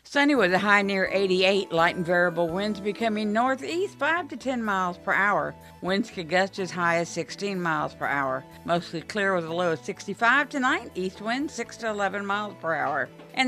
Sunny with a high near 88, light and variable winds becoming northeast 5 to 10 miles per hour. Winds could gust as high as 16 miles per hour. Mostly clear with a low of 65 tonight, east wind 6 to 11 miles per hour. And